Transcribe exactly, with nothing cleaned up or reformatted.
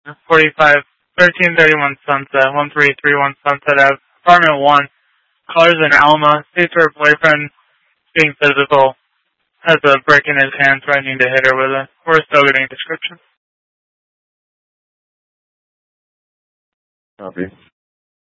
forty-five, thirteen thirty-one Sunset, one three three one Sunset Ave, apartment one. Caller's in Alma. States her boyfriend being physical. Has a brick in his hand, threatening to hit her with it. We're still getting a description. Copy.